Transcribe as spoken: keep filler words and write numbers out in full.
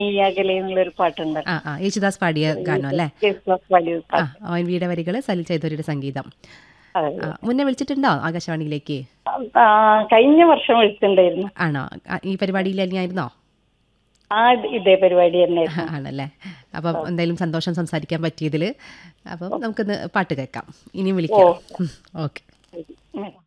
ഈ അകലെ എന്നുള്ളൊരു പാട്ടുണ്ട്. ആ ആ യേശുദാസ് പാടിയ ഗാനം അല്ലേ? യേശുദാസ് പാടിയ ആ പാട്ട്. ഒ എൻ വിയുടെ വരികൾ സലിൽ ചൗധരിയുടെ സംഗീതം. അതെ. ആ മുന്നേ വിളിച്ചിട്ടുണ്ടോ ആകാശവാണിയിലേക്ക്? ആ, കഴിഞ്ഞ വർഷം വിളിച്ചിട്ടുണ്ടായിരുന്നു. ആണോ? ആ, ഈ പരിപാടിയിൽ തന്നെയായിരുന്നോ? ആ ഇതേ പരിപാടി തന്നെയായിരുന്നു. ആണല്ലേ. അപ്പം എന്തായാലും സന്തോഷം സംസാരിക്കാൻ പറ്റിയതിൽ. അപ്പം നമുക്കിന്ന് പാട്ട് കേൾക്കാം. ഇനിയും വിളിക്കാം. ഓക്കെ. ഉം.